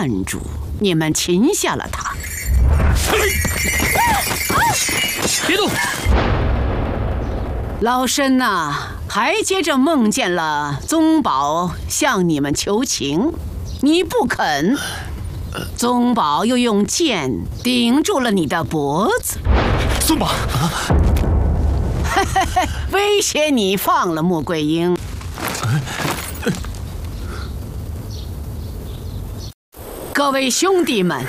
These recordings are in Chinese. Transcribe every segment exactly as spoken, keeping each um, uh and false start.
绊住，你们擒下了他。 别动！ 老身呐、啊，还接着梦见了宗保向你们求情，你不肯。宗保又用剑顶住了你的脖子。 宗保， 威胁你放了穆桂英。各位兄弟们，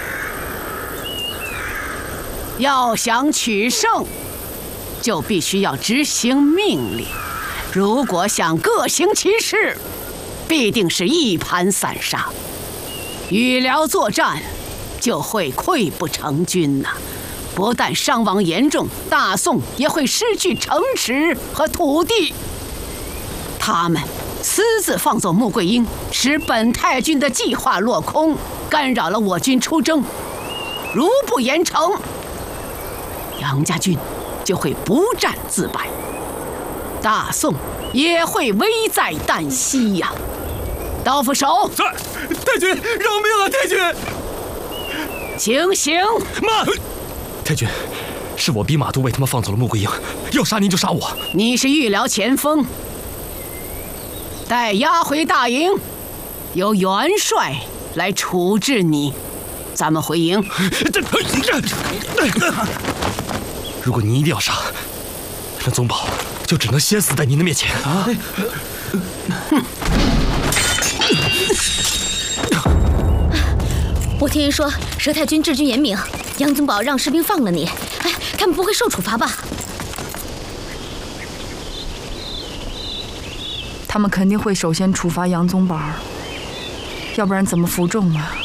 要想取胜，就必须要执行命令。如果想各行其事，必定是一盘散沙。与辽作战，就会溃不成军呐、啊！不但伤亡严重，大宋也会失去城池和土地。他们私自放走穆桂英，使本太君的计划落空，干扰了我军出征。如不严惩，杨家军就会不战自败，大宋也会危在旦夕呀！刀斧手， 是太君，饶命啊！太君， 行刑！ 慢！太君，是我逼马都为他们放走了穆桂英，要杀您就杀我。 你是御辽前锋，待押回大营，由元帅来处置你。咱们回营。 如果您一定要杀，那宗保就只能先死在您的面前啊！ 哼！ 我听人说，佘太君治军严明，杨宗保让士兵放了你，哎，他们不会受处罚吧？ 他们肯定会首先处罚杨宗保，要不然怎么服众啊？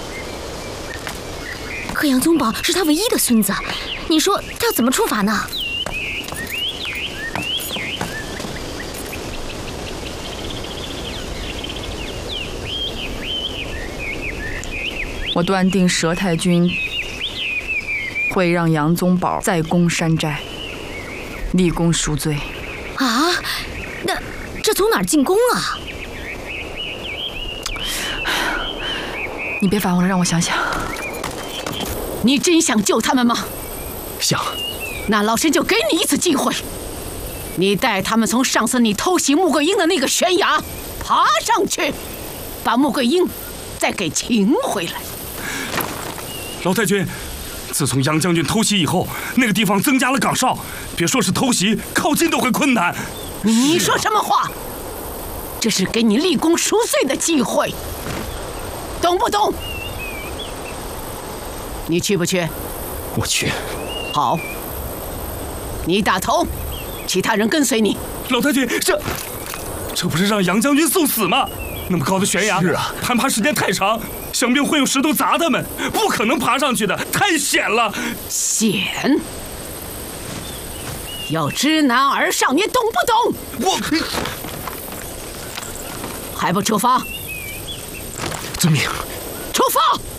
可杨宗保是他唯一的孙子，你说他要怎么处罚呢？ 我断定佘太君会让杨宗保再攻山寨，立功赎罪。 啊？那这从哪儿进攻啊？ 你别烦我了，让我想想。 你真想救他们吗？ 想。 那老身就给你一次机会，你带他们从上次你偷袭穆桂英的那个悬崖爬上去，把穆桂英再给擒回来。 老太君，自从杨将军偷袭以后，那个地方增加了岗哨，别说是偷袭，靠近都会困难。 你说什么话？这是给你立功赎罪的机会，懂不懂？你去不去？ 我去。 好，你打头，其他人跟随你。 老太君，这这不是让杨将军送死吗？那么高的悬崖，是啊，攀爬时间太长，想必会有石头砸他们，不可能爬上去的，太险了。 险？要知难而上，你懂不懂？ 我还不出发？ 遵命。 出发！